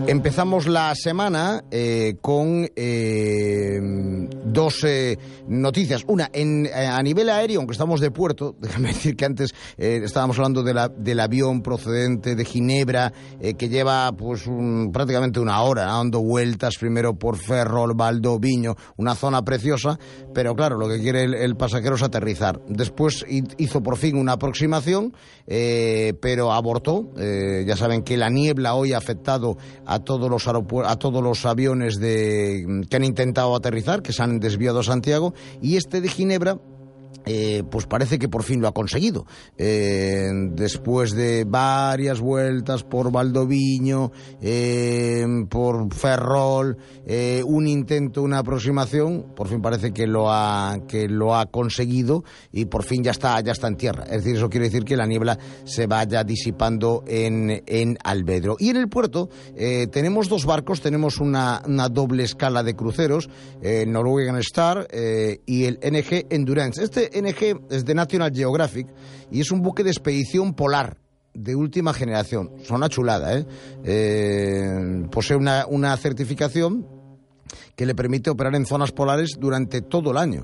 Empezamos la semana con dos noticias. Una, a nivel aéreo, aunque estamos de puerto, déjame decir que antes estábamos hablando del avión procedente de Ginebra, que lleva pues prácticamente una hora dando vueltas, primero por Ferrol, Valdoviño, una zona preciosa, pero claro, lo que quiere el pasajero es aterrizar. Después hizo por fin una aproximación, pero abortó. Ya saben que la niebla hoy ha afectado a todos los aviones que han intentado aterrizar, que se han desviado a Santiago, y este de Ginebra pues parece que por fin lo ha conseguido. Después de varias vueltas por Valdoviño, por Ferrol, un intento, una aproximación, por fin parece que lo ha conseguido y por fin ya está en tierra. Es decir, eso quiere decir que la niebla se vaya disipando en Alvedro. Y en el puerto tenemos dos barcos, tenemos una doble escala de cruceros, el Norwegian Star y el NG Endurance. Este NG es de National Geographic y es un buque de expedición polar de última generación. Son una chulada, posee una certificación que le permite operar en zonas polares durante todo el año.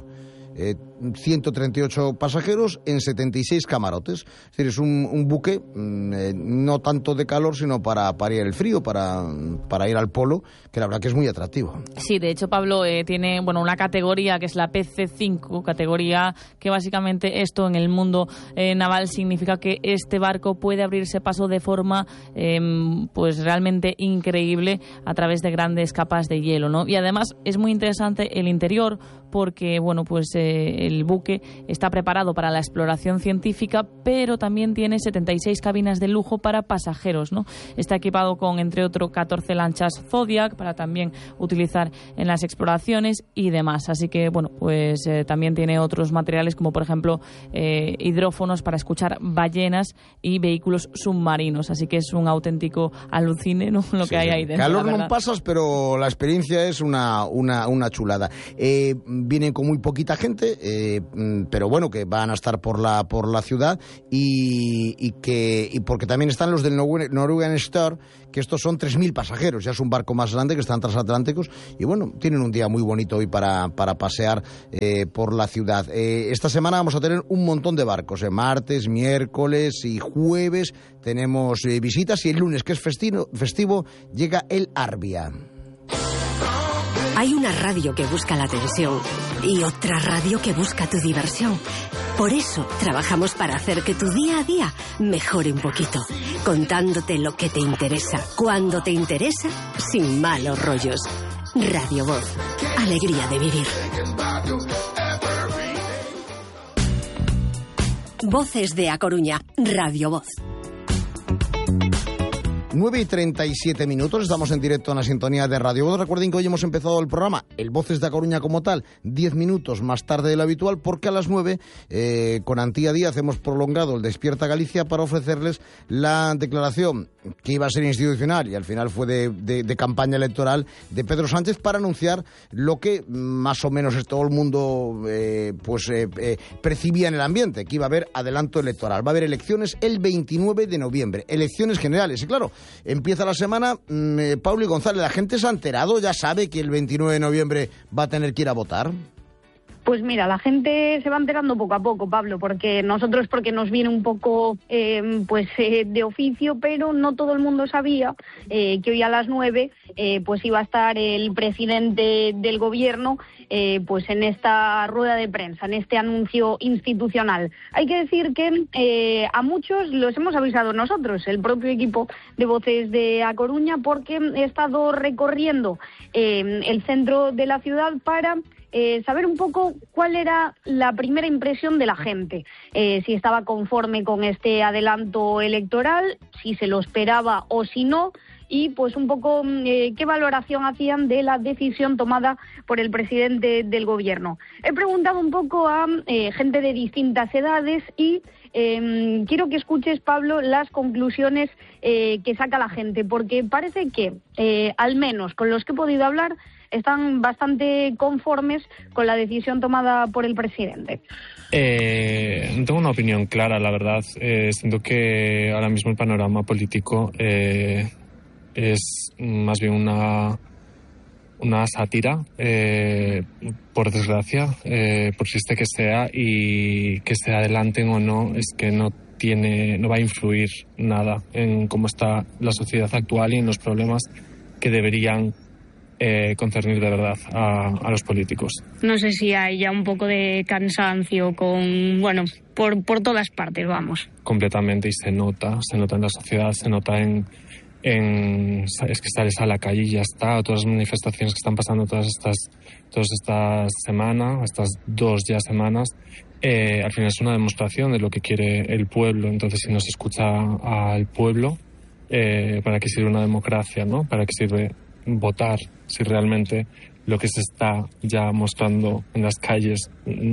138 pasajeros en 76 camarotes. Es decir, es un buque no tanto de calor, sino para ir al frío, para ir al polo, que la verdad que es muy atractivo. Sí, de hecho, Pablo, tiene una categoría que es la PC5, categoría que básicamente esto en el mundo naval significa que este barco puede abrirse paso de forma pues realmente increíble a través de grandes capas de hielo, ¿no? Y además es muy interesante el interior porque, el buque está preparado para la exploración científica, pero también tiene 76 cabinas de lujo para pasajeros, ¿no? Está equipado con, entre otros, 14 lanchas Zodiac para también utilizar en las exploraciones y demás. Así que, también tiene otros materiales como, por ejemplo, hidrófonos para escuchar ballenas y vehículos submarinos. Así que es un auténtico alucine, ¿no? Lo que hay ahí dentro. Calor no pasas, pero la experiencia es una chulada. Vienen con muy poquita gente, pero que van a estar por la ciudad y porque también están los del Norwegian Star, que estos son 3.000 pasajeros, ya es un barco más grande, que están transatlánticos y tienen un día muy bonito hoy para pasear por la ciudad. Esta semana vamos a tener un montón de barcos, martes, miércoles y jueves tenemos visitas y el lunes, que es festivo, llega el Arbia. Hay una radio que busca la atención y otra radio que busca tu diversión. Por eso trabajamos para hacer que tu día a día mejore un poquito, contándote lo que te interesa, cuando te interesa, sin malos rollos. Radio Voz, alegría de vivir. Voces de A Coruña, Radio Voz. 9:37, estamos en directo en la sintonía de Radio Voz. Recuerden que hoy hemos empezado el programa, el Voces de A Coruña como tal, 10 minutos más tarde de lo habitual, porque a las 9, con Antía Díaz, hemos prolongado el Despierta Galicia para ofrecerles la declaración que iba a ser institucional y al final fue de campaña electoral de Pedro Sánchez para anunciar lo que más o menos todo el mundo percibía en el ambiente, que iba a haber adelanto electoral. Va a haber elecciones el 29 de noviembre, elecciones generales. Y claro, empieza la semana, Pablo y González, ¿la gente se ha enterado? ¿Ya sabe que el 29 de noviembre va a tener que ir a votar? Pues mira, la gente se va enterando poco a poco, Pablo, porque nos viene un poco de oficio, pero no todo el mundo sabía que hoy a las 9 iba a estar el presidente del gobierno en esta rueda de prensa, en este anuncio institucional. Hay que decir que a muchos los hemos avisado nosotros, el propio equipo de Voces de A Coruña, porque he estado recorriendo el centro de la ciudad para saber un poco cuál era la primera impresión de la gente, si estaba conforme con este adelanto electoral, si se lo esperaba o si no, y un poco qué valoración hacían de la decisión tomada por el presidente del gobierno. He preguntado un poco a gente de distintas edades y quiero que escuches, Pablo, las conclusiones que saca la gente, porque parece que, al menos con los que he podido hablar, están bastante conformes con la decisión tomada por el presidente. No tengo una opinión clara, la verdad. Siento que ahora mismo el panorama político es más bien una sátira, por desgracia, por triste que sea, y que se adelanten o no, es que no va a influir nada en cómo está la sociedad actual y en los problemas que deberían concernir de verdad a los políticos. No sé si hay ya un poco de cansancio por todas partes, vamos. Completamente, y se nota en la sociedad, se nota es que sales a la calle y ya está, todas las manifestaciones que están pasando todas estas semanas, estas 2 ya semanas, al final es una demostración de lo que quiere el pueblo. Entonces, si no se escucha al pueblo, ¿para qué sirve una democracia, no? ¿Para qué sirve votar si realmente lo que se está ya mostrando en las calles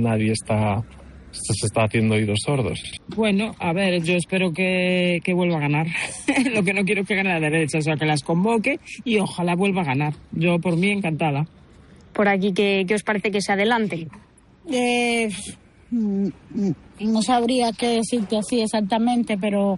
se está haciendo oídos sordos? Bueno, a ver, yo espero que vuelva a ganar. Lo que no quiero es que gane la derecha, o sea, que las convoque y ojalá vuelva a ganar. Yo, por mí, encantada. Por aquí, ¿qué os parece que se adelante? No sabría qué decirte así exactamente, pero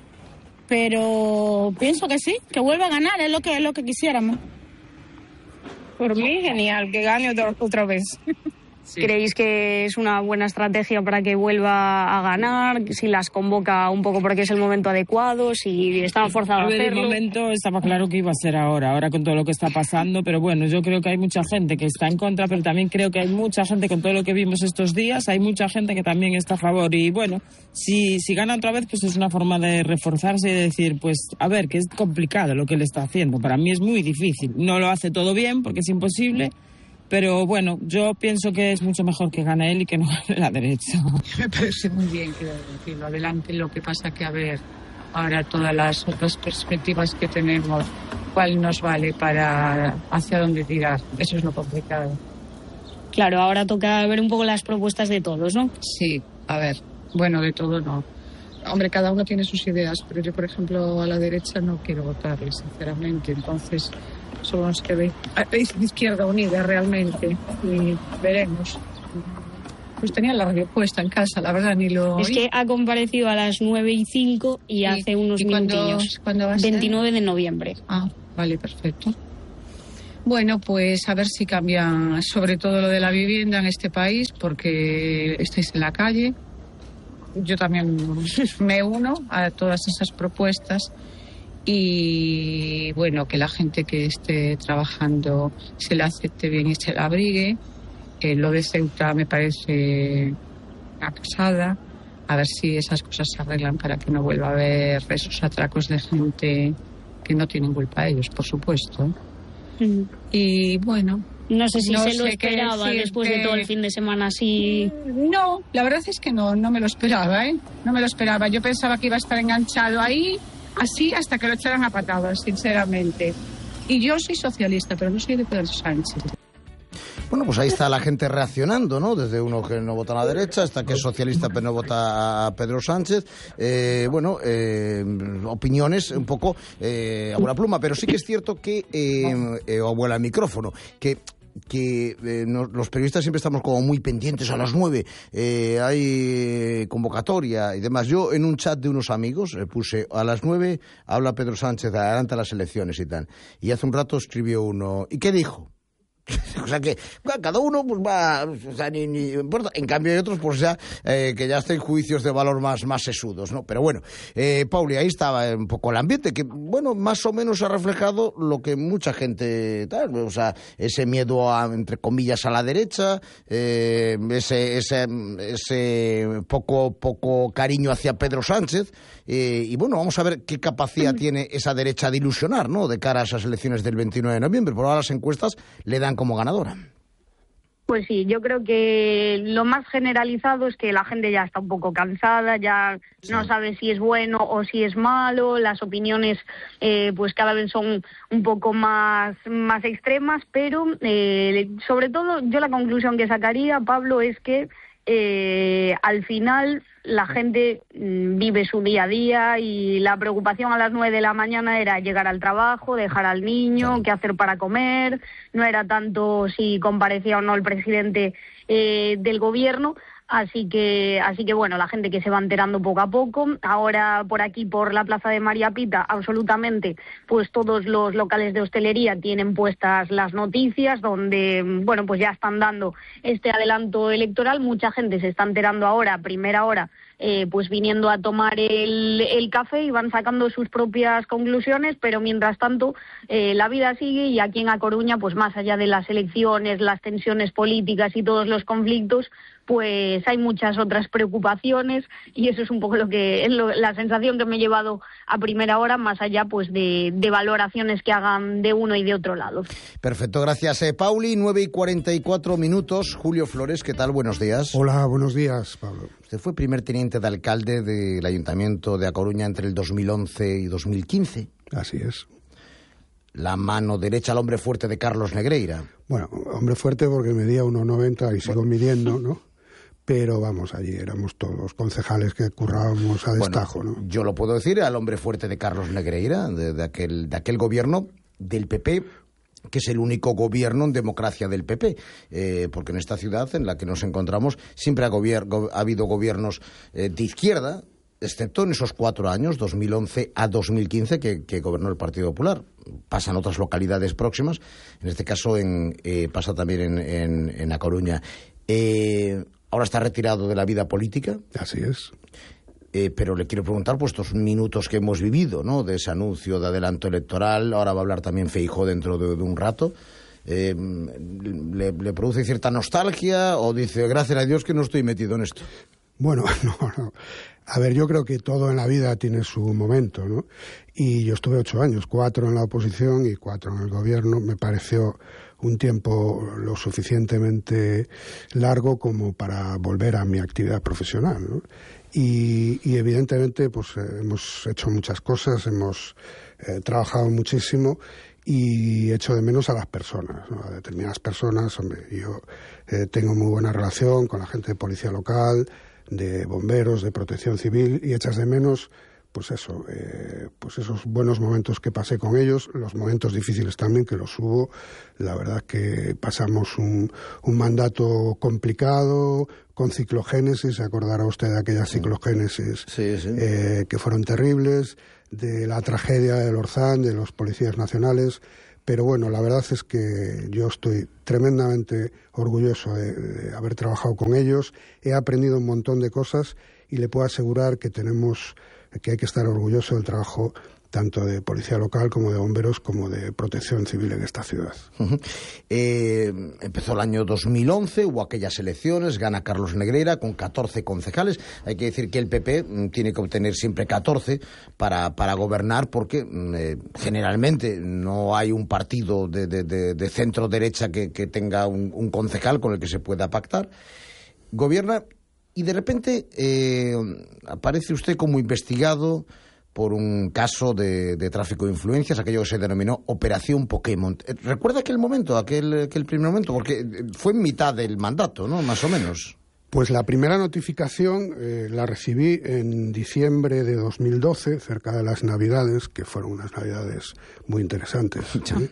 pienso que sí, que vuelva a ganar, es lo que quisiéramos. Por mí, genial, que gane otra vez. Sí. ¿Creéis que es una buena estrategia para que vuelva a ganar? Si las convoca un poco porque es el momento adecuado, si estaba forzado a hacerlo. El momento estaba claro que iba a ser ahora con todo lo que está pasando, pero bueno, yo creo que hay mucha gente que está en contra, pero también creo que hay mucha gente, con todo lo que vimos estos días, hay mucha gente que también está a favor. Y bueno, si gana otra vez, pues es una forma de reforzarse y de decir, pues a ver, que es complicado lo que él está haciendo. Para mí es muy difícil. No lo hace todo bien porque es imposible. Pero bueno, yo pienso que es mucho mejor que gane él y que no gane la derecha. Me parece muy bien que lo adelante. Lo que pasa que, a ver, ahora todas las otras perspectivas que tenemos, ¿cuál nos vale para hacia dónde tirar? Eso es lo complicado. Claro, ahora toca ver un poco las propuestas de todos, ¿no? Sí, a ver, bueno, de todo no. Hombre, cada uno tiene sus ideas, pero yo, por ejemplo, a la derecha no quiero votarle, sinceramente. Entonces, somos que ve Izquierda Unida realmente, y veremos. Pues tenía la radio puesta en casa, la verdad, ni lo oí. Es que ha comparecido a las 9:05 y hace unos minutillos. ¿Cuándo va a ser? 29 de noviembre. Ah, vale, perfecto. Bueno, pues a ver si cambia sobre todo lo de la vivienda en este país, porque estáis en la calle. Yo también me uno a todas esas propuestas y, bueno, que la gente que esté trabajando se la acepte bien y se la abrigue. Lo de Ceuta me parece una pasada. A ver si esas cosas se arreglan para que no vuelva a haber esos atracos de gente que no tienen culpa ellos, por supuesto. Y, bueno... No sé si se lo esperaba después de todo el fin de semana así. No, la verdad es que no me lo esperaba, ¿eh? No me lo esperaba. Yo pensaba que iba a estar enganchado ahí, así, hasta que lo echaran a patadas, sinceramente. Y yo soy socialista, pero no soy de Pedro Sánchez. Bueno, pues ahí está la gente reaccionando, ¿no? Desde uno que no vota a la derecha hasta que es socialista pero no vota a Pedro Sánchez. Opiniones un poco a buena pluma, pero sí que es cierto que, o vuela el micrófono, que los periodistas siempre estamos como muy pendientes a las 9, hay convocatoria y demás. Yo en un chat de unos amigos puse a las 9 habla Pedro Sánchez, adelanta las elecciones y tal. Y hace un rato escribió uno, ¿y qué dijo? O sea que cada uno pues va, o sea, ni importa. En cambio hay otros pues ya que ya están juicios de valor más sesudos, ¿no? Pero bueno, Pauli, ahí estaba un poco el ambiente que, bueno, más o menos ha reflejado lo que mucha gente tal, o sea, ese miedo a, entre comillas, a la derecha, ese poco cariño hacia Pedro Sánchez, y bueno, vamos a ver qué capacidad tiene esa derecha de ilusionar, ¿no? De cara a esas elecciones del 29 de noviembre. Por ahora las encuestas le dan como ganadora. Pues sí, yo creo que lo más generalizado es que la gente ya está un poco cansada, ya no sabe si es bueno o si es malo, las opiniones pues cada vez son un poco más extremas, pero sobre todo yo la conclusión que sacaría, Pablo, es que al final la gente vive su día a día y la preocupación a las 9 de la mañana era llegar al trabajo, dejar al niño, qué hacer para comer, no era tanto si comparecía o no el presidente del gobierno. Así que bueno, la gente que se va enterando poco a poco. Ahora por aquí, por la plaza de María Pita, absolutamente, pues todos los locales de hostelería tienen puestas las noticias, donde, bueno, pues ya están dando este adelanto electoral. Mucha gente se está enterando ahora, a primera hora, pues viniendo a tomar el café y van sacando sus propias conclusiones, pero mientras tanto la vida sigue, y aquí en A Coruña, pues más allá de las elecciones, las tensiones políticas y todos los conflictos, pues hay muchas otras preocupaciones, y eso es un poco la sensación que me he llevado a primera hora, más allá pues de valoraciones que hagan de uno y de otro lado. Perfecto, gracias Pauli. 9:44. Julio Flores, ¿qué tal? Buenos días. Hola, buenos días, Pablo. Usted fue primer teniente de alcalde del Ayuntamiento de A Coruña entre el 2011 y 2015. Así es. La mano derecha al hombre fuerte de Carlos Negreira. Bueno, hombre fuerte porque medía 1,90 y sigo midiendo, ¿no? Pero vamos, allí éramos todos concejales que currábamos a destajo, ¿no? Yo lo puedo decir, al hombre fuerte de Carlos Negreira, de aquel gobierno del PP, que es el único gobierno en democracia del PP, porque en esta ciudad en la que nos encontramos siempre ha habido gobiernos de izquierda, excepto en esos 4 años, 2011 a 2015, que gobernó el Partido Popular. Pasa en otras localidades próximas, en este caso pasa también en A Coruña. Ahora está retirado de la vida política. Así es. Pero le quiero preguntar, pues estos minutos que hemos vivido, ¿no?, de ese anuncio de adelanto electoral, ahora va a hablar también Feijóo dentro de un rato, ¿le produce cierta nostalgia o dice, gracias a Dios que no estoy metido en esto? Bueno, no. A ver, yo creo que todo en la vida tiene su momento, ¿no? Y yo estuve 8 años, 4 en la oposición y 4 en el gobierno. Me pareció un tiempo lo suficientemente largo como para volver a mi actividad profesional, ¿no? Y evidentemente pues hemos hecho muchas cosas, hemos trabajado muchísimo y echo de menos a las personas, ¿no? A determinadas personas. Hombre, yo tengo muy buena relación con la gente de policía local, de bomberos, de protección civil, y echas de menos pues eso, pues esos buenos momentos que pasé con ellos, los momentos difíciles también, que los hubo. La verdad que pasamos un mandato complicado, con ciclogénesis, se acordará usted de aquellas ciclogénesis sí. Que fueron terribles, de la tragedia del Orzán, de los policías nacionales. Pero bueno, la verdad es que yo estoy tremendamente orgulloso de haber trabajado con ellos. He aprendido un montón de cosas y le puedo asegurar que hay que estar orgulloso del trabajo tanto de policía local como de bomberos como de protección civil en esta ciudad. Empezó el año 2011, hubo aquellas elecciones, gana Carlos Negreira con 14 concejales. Hay que decir que el PP tiene que obtener siempre 14 para gobernar, porque generalmente no hay un partido de centro-derecha que tenga un concejal con el que se pueda pactar. Gobierna y de repente aparece usted como investigado por un caso de tráfico de influencias, aquello que se denominó Operación Pokémon. ¿Recuerda aquel primer momento? Porque fue en mitad del mandato, ¿no?, más o menos. Pues la primera notificación la recibí en diciembre de 2012, cerca de las Navidades, que fueron unas Navidades muy interesantes, ¿sí?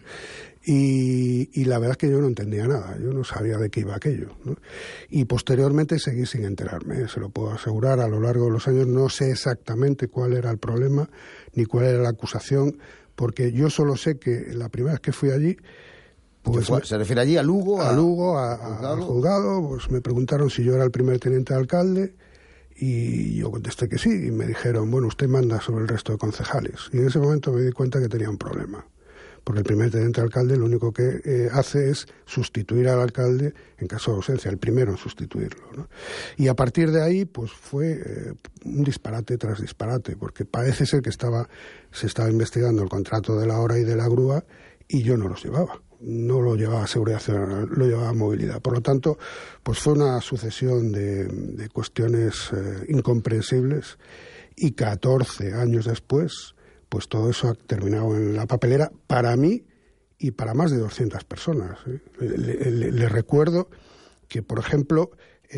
Y la verdad es que yo no entendía nada, yo no sabía de qué iba aquello, ¿no? Y posteriormente seguí sin enterarme, se lo puedo asegurar. A lo largo de los años no sé exactamente cuál era el problema ni cuál era la acusación, porque yo solo sé que la primera vez que fui allí, pues ¿se refiere allí a Lugo? Al juzgado, pues me preguntaron si yo era el primer teniente de alcalde y yo contesté que sí, y me dijeron, bueno, usted manda sobre el resto de concejales. Y en ese momento me di cuenta que tenía un problema, porque el primer teniente de alcalde lo único que hace es sustituir al alcalde en caso de ausencia, el primero en sustituirlo, ¿no? Y a partir de ahí pues fue un disparate tras disparate, porque parece ser que se estaba investigando el contrato de la hora y de la grúa y yo no los llevaba. No lo llevaba Seguridad Ciudadana, lo llevaba Movilidad. Por lo tanto, pues fue una sucesión de cuestiones incomprensibles, y 14 años después, pues todo eso ha terminado en la papelera para mí y para más de 200 personas. Le recuerdo que, por ejemplo,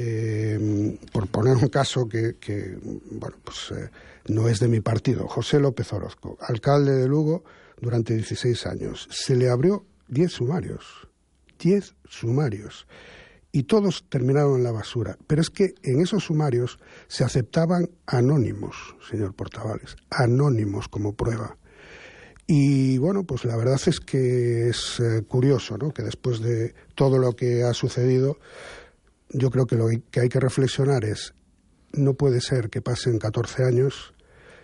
por poner un caso que bueno, pues no es de mi partido, José López Orozco, alcalde de Lugo durante 16 años, se le abrió 10 sumarios. y todos terminaron en la basura. Pero es que en esos sumarios se aceptaban anónimos, señor Portavales, anónimos como prueba. Y bueno, pues la verdad es que es curioso, ¿no?, que después de todo lo que ha sucedido, yo creo que lo que hay que reflexionar es, no puede ser que pasen 14 años,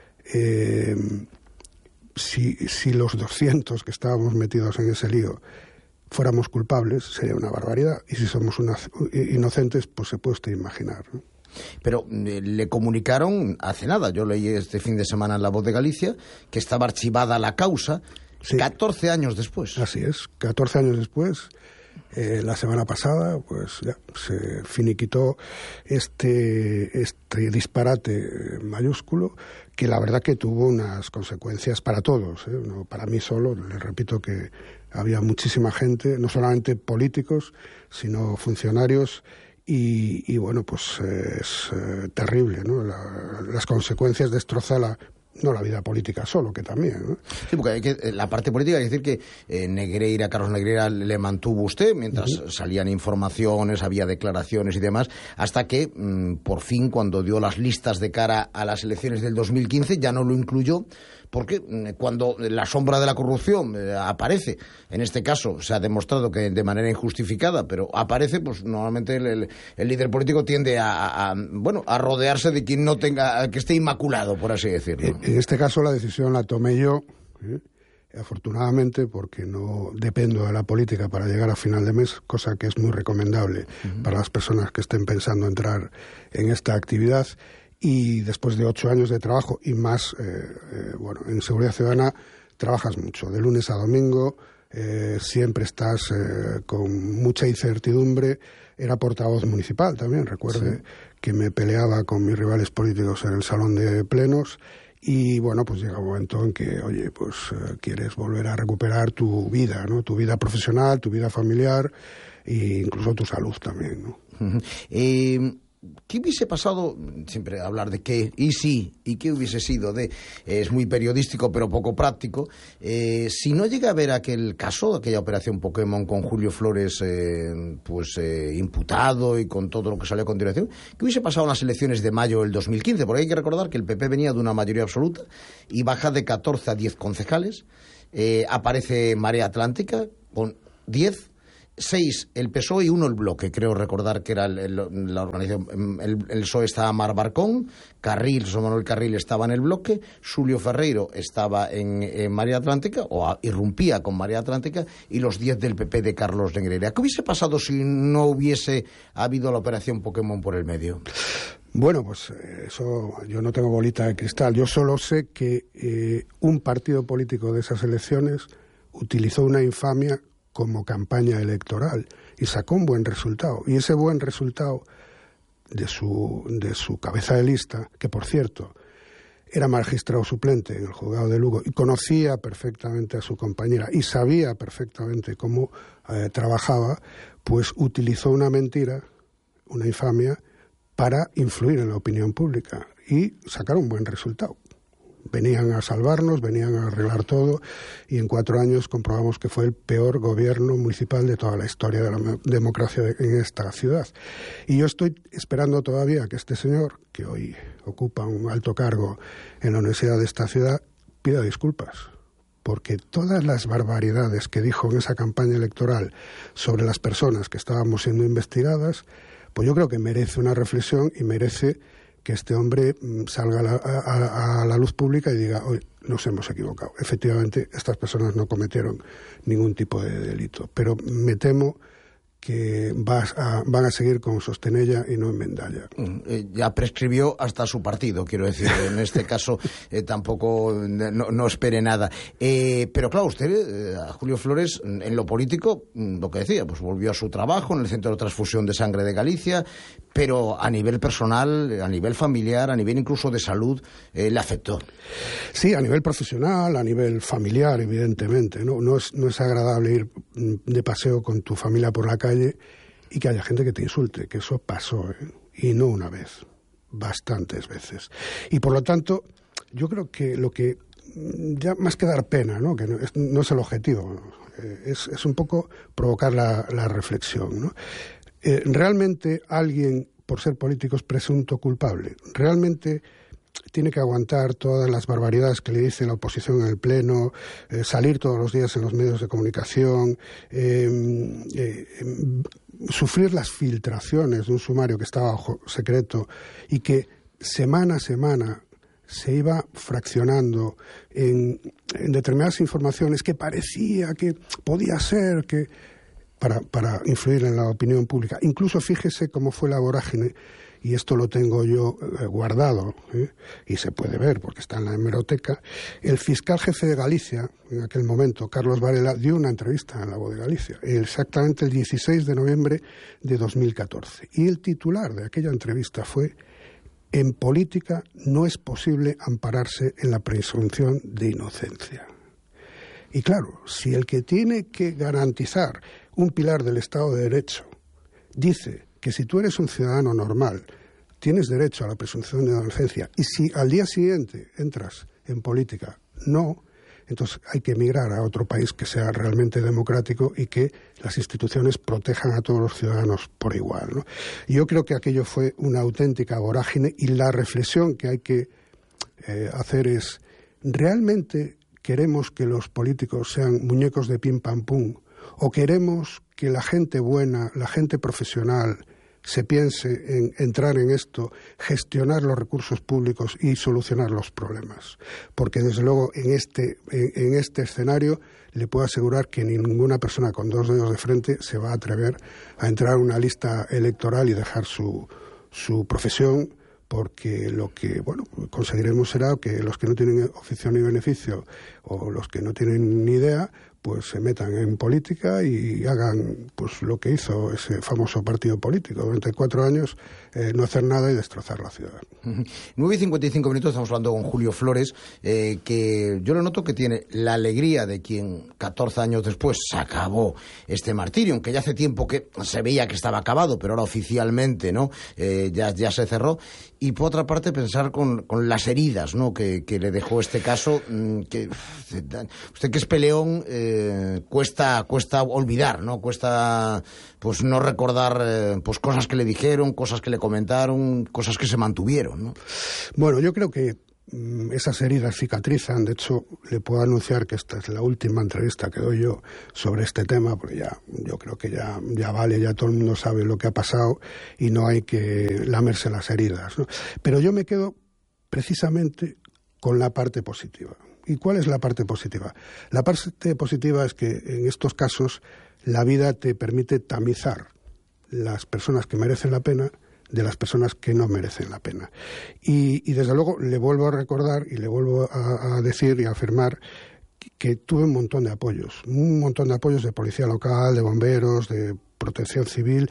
si los 200 que estábamos metidos en ese lío fuéramos culpables, sería una barbaridad, y si somos inocentes, pues se puede usted imaginar, ¿no? Pero le comunicaron hace nada, yo leí este fin de semana en La Voz de Galicia, que estaba archivada la causa, sí, 14 años después. Así es, 14 años después, la semana pasada, pues ya se finiquitó este disparate mayúsculo, que la verdad que tuvo unas consecuencias para todos, ¿eh? No para mí solo, le repito que había muchísima gente, no solamente políticos, sino funcionarios. Y bueno, pues es terrible, ¿no? Las consecuencias destrozan no la vida política solo, que también, ¿no? Sí, porque la parte política, hay que decir que Carlos Negreira le mantuvo usted mientras salían informaciones, había declaraciones y demás, hasta que por fin, cuando dio las listas de cara a las elecciones del 2015, ya no lo incluyó, porque cuando la sombra de la corrupción aparece, en este caso se ha demostrado que de manera injustificada, pero aparece, pues normalmente el líder político tiende a rodearse de quien que esté inmaculado, por así decirlo. En este caso la decisión la tomé yo, afortunadamente, porque no dependo de la política para llegar a final de mes, cosa que es muy recomendable para las personas que estén pensando entrar en esta actividad. Y después de 8 años de trabajo y más, en Seguridad Ciudadana trabajas mucho, de lunes a domingo, siempre estás con mucha incertidumbre. Era portavoz municipal también, recuerde, sí, que me peleaba con mis rivales políticos en el salón de plenos. Y bueno, pues llega un momento en que, oye, pues quieres volver a recuperar tu vida, ¿no? Tu vida profesional, tu vida familiar e incluso tu salud también, ¿no? ¿Qué hubiese pasado? Siempre hablar de qué y sí, y qué hubiese sido es muy periodístico pero poco práctico. Si no llega a haber aquel caso, aquella operación Pokémon con Julio Flores imputado y con todo lo que salió a continuación, ¿qué hubiese pasado en las elecciones de mayo del 2015? Porque hay que recordar que el PP venía de una mayoría absoluta y baja de 14 a 10 concejales. Aparece Marea Atlántica con 10, 6 el PSOE y 1 el Bloque. Creo recordar que era la organización. El PSOE estaba Mar Barcón, José Manuel Carril estaba en el Bloque, Xulio Ferreiro estaba en Marea Atlántica, o irrumpía con Marea Atlántica, y los 10 del PP de Carlos Negreira. ¿Qué hubiese pasado si no hubiese habido la operación Pokémon por el medio? Bueno, pues eso, yo no tengo bolita de cristal. Yo solo sé que un partido político de esas elecciones utilizó una infamia como campaña electoral y sacó un buen resultado. Y ese buen resultado de su cabeza de lista, que por cierto era magistrado suplente en el juzgado de Lugo y conocía perfectamente a su compañera y sabía perfectamente cómo trabajaba, pues utilizó una mentira, una infamia, para influir en la opinión pública y sacar un buen resultado. Venían a salvarnos, venían a arreglar todo, y en 4 años comprobamos que fue el peor gobierno municipal de toda la historia de la democracia en esta ciudad. Y yo estoy esperando todavía que este señor, que hoy ocupa un alto cargo en la universidad de esta ciudad, pida disculpas, porque todas las barbaridades que dijo en esa campaña electoral sobre las personas que estábamos siendo investigadas, pues yo creo que merece una reflexión y merece que este hombre salga a la luz pública y diga, hoy nos hemos equivocado. Efectivamente, estas personas no cometieron ningún tipo de delito, pero me temo que van a seguir con Sostenella y no en Mendalla. Ya prescribió hasta su partido, quiero decir, en este caso tampoco no espere nada. Pero claro, usted, a Julio Flores, en lo político, lo que decía, pues volvió a su trabajo en el Centro de Transfusión de Sangre de Galicia, pero a nivel personal, a nivel familiar, a nivel incluso de salud, le afectó. Sí, a nivel profesional, a nivel familiar, evidentemente. No es agradable ir de paseo con tu familia por la calle y que haya gente que te insulte, que eso pasó, y no una vez, bastantes veces. Y por lo tanto, yo creo que lo que, ya más que dar pena, ¿no? Que no es el objetivo, es un poco provocar la reflexión, ¿no? ¿Realmente alguien, por ser político, es presunto culpable? ¿Realmente tiene que aguantar todas las barbaridades que le dice la oposición en el Pleno, salir todos los días en los medios de comunicación, sufrir las filtraciones de un sumario que estaba bajo secreto y que semana a semana se iba fraccionando en determinadas informaciones que parecía que podía ser que para influir en la opinión pública? Incluso fíjese cómo fue la vorágine, y esto lo tengo yo guardado, y se puede ver porque está en la hemeroteca. El fiscal jefe de Galicia, en aquel momento, Carlos Varela, dio una entrevista en La Voz de Galicia, exactamente el 16 de noviembre de 2014. Y el titular de aquella entrevista fue: en política no es posible ampararse en la presunción de inocencia. Y claro, si el que tiene que garantizar un pilar del Estado de Derecho dice que si tú eres un ciudadano normal tienes derecho a la presunción de inocencia, y si al día siguiente entras en política no, entonces hay que emigrar a otro país que sea realmente democrático y que las instituciones protejan a todos los ciudadanos por igual, ¿no? Yo creo que aquello fue una auténtica vorágine, y la reflexión que hay que hacer es: ¿realmente queremos que los políticos sean muñecos de pim pam pum? ¿O queremos que la gente buena, la gente profesional, se piense en entrar en esto, gestionar los recursos públicos y solucionar los problemas? Porque desde luego en este escenario le puedo asegurar que ninguna persona con dos dedos de frente se va a atrever a entrar a una lista electoral y dejar su profesión, porque lo que conseguiremos será que los que no tienen oficio ni beneficio, o los que no tienen ni idea, pues se metan en política y hagan pues lo que hizo ese famoso partido político durante 4 años, no hacer nada y destrozar la ciudad. 9:55, estamos hablando con Julio Flores, que yo lo noto que tiene la alegría de quien 14 años después se acabó este martirio, aunque ya hace tiempo que se veía que estaba acabado, pero ahora oficialmente no, ya se cerró. Y por otra parte pensar con las heridas, ¿no?, que le dejó este caso, que usted que es peleón, cuesta olvidar, ¿no? Cuesta pues no recordar pues cosas que le dijeron, cosas que le comentaron, cosas que se mantuvieron, ¿no? Bueno, yo creo que esas heridas cicatrizan. De hecho, le puedo anunciar que esta es la última entrevista que doy yo sobre este tema, porque yo creo que ya vale, ya todo el mundo sabe lo que ha pasado y no hay que lamerse las heridas, ¿no? Pero yo me quedo precisamente con la parte positiva. ¿Y cuál es la parte positiva? La parte positiva es que en estos casos la vida te permite tamizar las personas que merecen la pena de las personas que no merecen la pena. Y desde luego le vuelvo a recordar y le vuelvo a decir y a afirmar que tuve un montón de apoyos de policía local, de bomberos, de protección civil.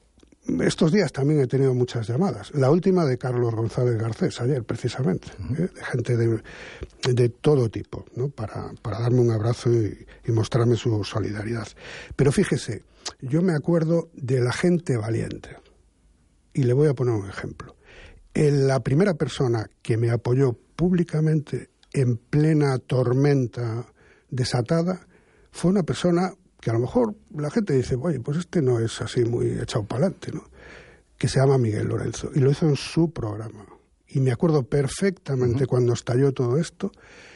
Estos días también he tenido muchas llamadas. La última de Carlos González Garcés, ayer precisamente, de gente de todo tipo, ¿no?, para darme un abrazo y mostrarme su solidaridad. Pero fíjese, yo me acuerdo de la gente valiente. Y le voy a poner un ejemplo. La primera persona que me apoyó públicamente en plena tormenta desatada fue una persona que a lo mejor la gente dice, oye, pues este no es así muy echado para adelante, ¿no?, que se llama Miguel Lorenzo, y lo hizo en su programa. Y me acuerdo perfectamente cuando estalló todo esto,